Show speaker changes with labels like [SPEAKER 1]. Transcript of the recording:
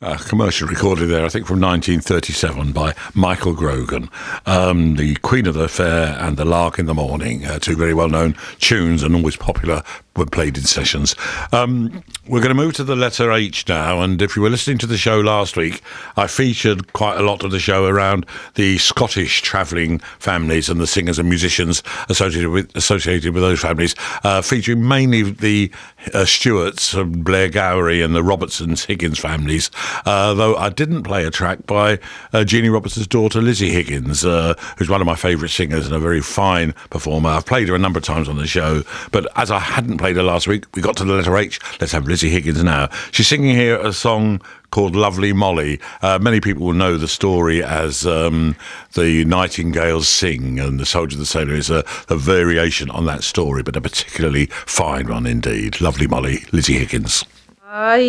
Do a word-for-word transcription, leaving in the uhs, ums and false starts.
[SPEAKER 1] A commercial recorded there, I think, from nineteen thirty-seven by Michael Grogan. Um, the Queen of the Fair and The Lark in the Morning, uh, two very well-known tunes and always popular when played in sessions. Um, we're going to move to the letter H now, and if you were listening to the show last week, I featured quite a lot of the show around the Scottish travelling families and the singers and musicians associated with associated with those families, uh, featuring mainly the uh, Stewarts, uh, Blair Gowrie and the Robertsons Higgins families. Uh, though I didn't play a track by uh, Jeannie Robertson's daughter, Lizzie Higgins, uh, who's one of my favourite singers and a very fine performer. I've played her a number of times on the show, but as I hadn't played her last week, we got to the letter H. Let's have Lizzie Higgins now. She's singing here a song called Lovely Molly. Uh, many people will know the story as um, the Nightingales Sing, and The Soldier and the Sailor is a, a variation on that story, but a particularly fine one indeed. Lovely Molly, Lizzie Higgins.
[SPEAKER 2] I